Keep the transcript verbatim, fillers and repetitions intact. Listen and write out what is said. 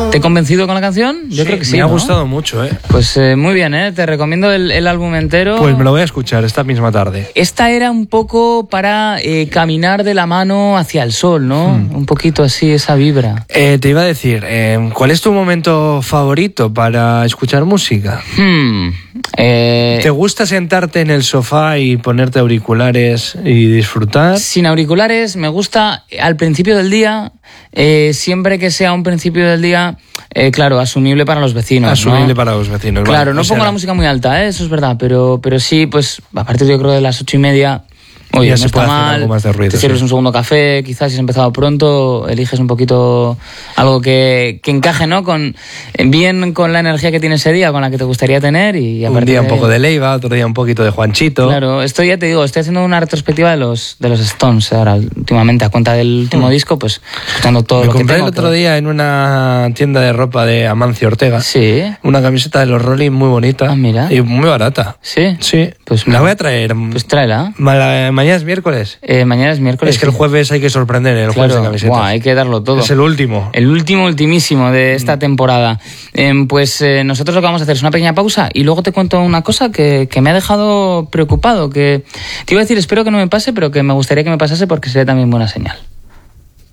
¿Te he convencido con la canción? Yo sí, creo que sí, me ha ¿no? gustado mucho, ¿eh? Pues eh, muy bien, ¿eh? Te recomiendo el, el álbum entero. Pues me lo voy a escuchar esta misma tarde. Esta era un poco para eh, caminar de la mano hacia el sol, ¿no? Hmm. Un poquito así, esa vibra. Eh, te iba a decir, eh, ¿cuál es tu momento favorito para escuchar música? Hmm. Eh... ¿Te gusta sentarte en el sofá y ponerte auriculares y disfrutar? Sin auriculares, me gusta al principio del día, eh, siempre que sea un principio del día, eh, claro, asumible para los vecinos. Asumible, ¿no? para los vecinos. Claro, vale, no pongo sea... la música muy alta, ¿eh? Eso es verdad, pero, pero sí, pues a partir yo creo de las ocho y media... Oye, ya no se está puede mal, hacer algo más de ruido, te sirves sí. un segundo café, quizás si has empezado pronto, eliges un poquito algo que, que encaje, ¿no? Con, bien con la energía que tienes ese día, con la que te gustaría tener y a un día de... un poco de Leiva, otro día un poquito de Juanchito. Claro, esto ya te digo, estoy haciendo una retrospectiva de los de los Stones ahora últimamente, a cuenta del último mm. disco, pues escuchando todo Me lo que compré tengo. el otro pero... día en una tienda de ropa de Amancio Ortega. Sí. Una camiseta de los Rolling muy bonita. Ah, mira. Y muy barata. Sí. Sí. Pues la voy a traer. Pues tráela. Ma- mañana es miércoles. Eh, mañana es miércoles. Es que el jueves hay que sorprender, el claro, jueves de camisetas. Buah, hay que darlo todo. Es el último. El último, ultimísimo de esta mm. temporada. Eh, pues eh, nosotros lo que vamos a hacer es una pequeña pausa y luego te cuento una cosa que, que me ha dejado preocupado, que te iba a decir, espero que no me pase, pero que me gustaría que me pasase porque sería también buena señal.